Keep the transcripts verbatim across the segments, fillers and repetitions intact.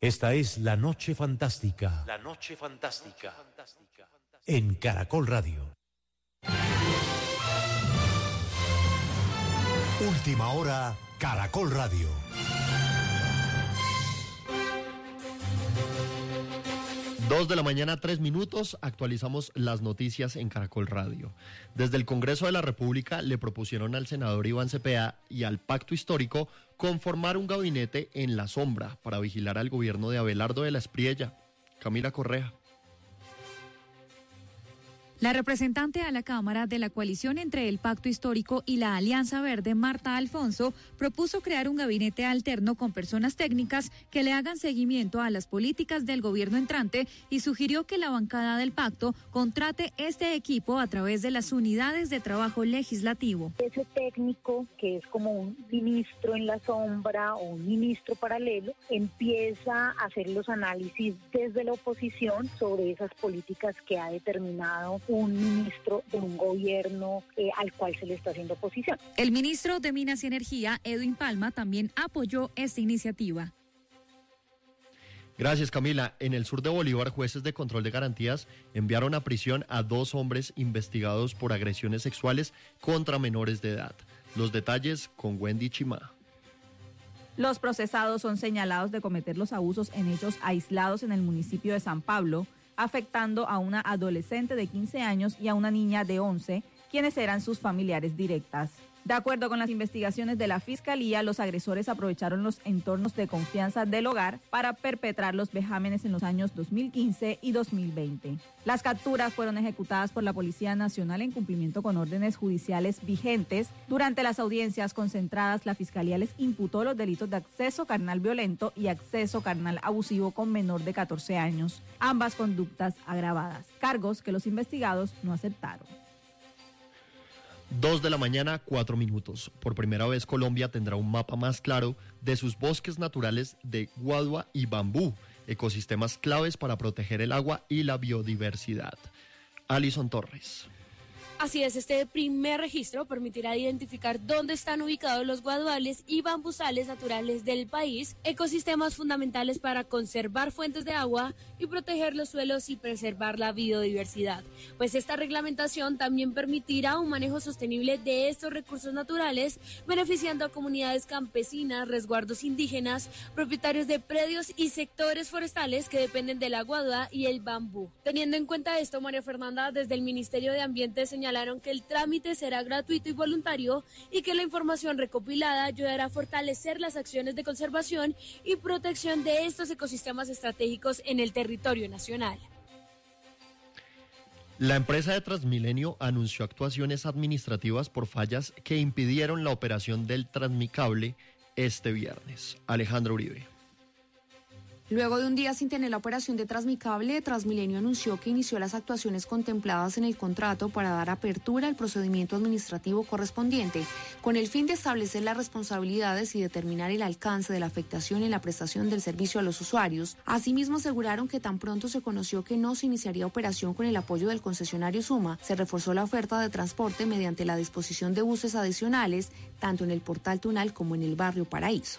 Esta es La Noche Fantástica. La Noche Fantástica. En Caracol Radio. Última hora, Caracol Radio. Dos de la mañana, tres minutos, actualizamos las noticias en Caracol Radio. Desde el Congreso de la República le propusieron al senador Iván Cepeda y al Pacto Histórico conformar un gabinete en la sombra para vigilar al gobierno de Abelardo de la Espriella. Camila Correa. La representante a la Cámara de la coalición entre el Pacto Histórico y la Alianza Verde, Marta Alfonso, propuso crear un gabinete alterno con personas técnicas que le hagan seguimiento a las políticas del gobierno entrante y sugirió que la bancada del pacto contrate este equipo a través de las unidades de trabajo legislativo. Ese técnico, que es como un ministro en la sombra o un ministro paralelo, empieza a hacer los análisis desde la oposición sobre esas políticas que ha determinado un ministro de un gobierno eh, al cual se le está haciendo oposición. El ministro de Minas y Energía, Edwin Palma, también apoyó esta iniciativa. Gracias, Camila. En el sur de Bolívar, jueces de control de garantías enviaron a prisión a dos hombres investigados por agresiones sexuales contra menores de edad. Los detalles con Wendy Chimá. Los procesados son señalados de cometer los abusos en hechos aislados en el municipio de San Pablo, afectando a una adolescente de quince años y a una niña de once, quienes eran sus familiares directas. De acuerdo con las investigaciones de la Fiscalía, los agresores aprovecharon los entornos de confianza del hogar para perpetrar los vejámenes en los años dos mil quince y dos mil veinte. Las capturas fueron ejecutadas por la Policía Nacional en cumplimiento con órdenes judiciales vigentes. Durante las audiencias concentradas, la Fiscalía les imputó los delitos de acceso carnal violento y acceso carnal abusivo con menor de catorce años, ambas conductas agravadas, cargos que los investigados no aceptaron. Dos de la mañana, cuatro minutos. Por primera vez Colombia tendrá un mapa más claro de sus bosques naturales de guadua y bambú, ecosistemas claves para proteger el agua y la biodiversidad. Alison Torres. Así es, este primer registro permitirá identificar dónde están ubicados los guaduales y bambusales naturales del país, ecosistemas fundamentales para conservar fuentes de agua y proteger los suelos y preservar la biodiversidad. Pues esta reglamentación también permitirá un manejo sostenible de estos recursos naturales, beneficiando a comunidades campesinas, resguardos indígenas, propietarios de predios y sectores forestales que dependen de la guadua y el bambú. Teniendo en cuenta esto, María Fernanda, desde el Ministerio de Ambiente señalaron que el trámite será gratuito y voluntario y que la información recopilada ayudará a fortalecer las acciones de conservación y protección de estos ecosistemas estratégicos en el territorio nacional. La empresa de Transmilenio anunció actuaciones administrativas por fallas que impidieron la operación del Transmicable este viernes. Alejandro Uribe. Luego de un día sin tener la operación de Transmicable, Transmilenio anunció que inició las actuaciones contempladas en el contrato para dar apertura al procedimiento administrativo correspondiente, con el fin de establecer las responsabilidades y determinar el alcance de la afectación en la prestación del servicio a los usuarios. Asimismo, aseguraron que tan pronto se conoció que no se iniciaría operación con el apoyo del concesionario Suma, se reforzó la oferta de transporte mediante la disposición de buses adicionales, tanto en el Portal Tunal como en el barrio Paraíso.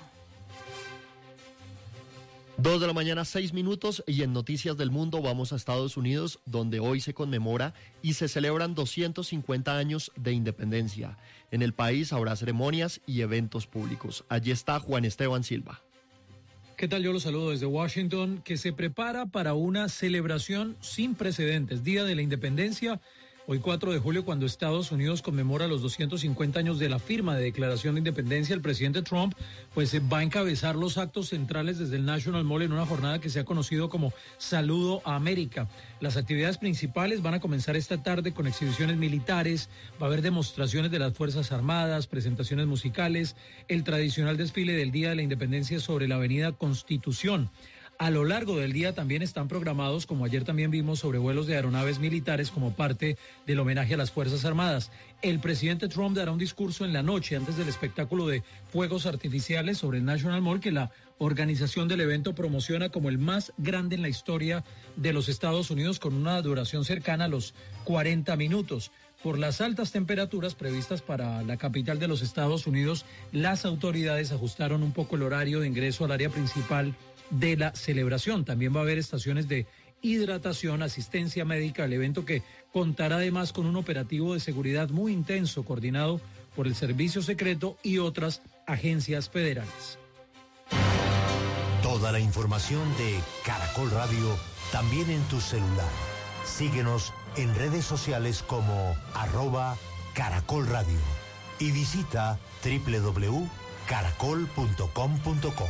Dos de la mañana, seis minutos, y en Noticias del Mundo vamos a Estados Unidos, donde hoy se conmemora y se celebran doscientos cincuenta años de independencia. En el país habrá ceremonias y eventos públicos. Allí está Juan Esteban Silva. ¿Qué tal? Yo los saludo desde Washington, que se prepara para una celebración sin precedentes, Día de la Independencia. Hoy cuatro de julio, cuando Estados Unidos conmemora los doscientos cincuenta años de la firma de Declaración de Independencia, el presidente Trump pues va a encabezar los actos centrales desde el National Mall en una jornada que se ha conocido como Saludo a América. Las actividades principales van a comenzar esta tarde con exhibiciones militares, va a haber demostraciones de las Fuerzas Armadas, presentaciones musicales, el tradicional desfile del Día de la Independencia sobre la Avenida Constitución. A lo largo del día también están programados, como ayer también vimos, sobrevuelos de aeronaves militares como parte del homenaje a las Fuerzas Armadas. El presidente Trump dará un discurso en la noche antes del espectáculo de fuegos artificiales sobre el National Mall, que la organización del evento promociona como el más grande en la historia de los Estados Unidos, con una duración cercana a los cuarenta minutos. Por las altas temperaturas previstas para la capital de los Estados Unidos, las autoridades ajustaron un poco el horario de ingreso al área principal de la celebración. También va a haber estaciones de hidratación, asistencia médica, el evento que contará además con un operativo de seguridad muy intenso coordinado por el Servicio Secreto y otras agencias federales. Toda la información de Caracol Radio también en tu celular. Síguenos en redes sociales como arroba Caracol Radio y visita doble u doble u doble u punto caracol punto com punto co.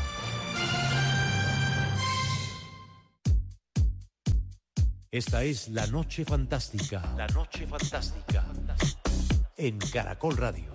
Esta es La Noche Fantástica. La Noche Fantástica. En Caracol Radio.